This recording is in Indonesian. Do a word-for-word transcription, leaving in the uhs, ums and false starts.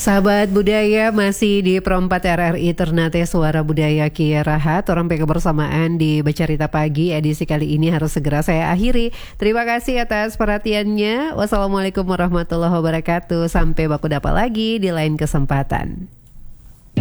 Sahabat budaya, masih di Perempat R R I Ternate Suara Budaya Kia Rahat. Orang P kebersamaan di Bercerita Pagi edisi kali ini harus segera saya akhiri. Terima kasih atas perhatiannya. Wassalamualaikum warahmatullahi wabarakatuh. Sampai baku dapat lagi di lain kesempatan.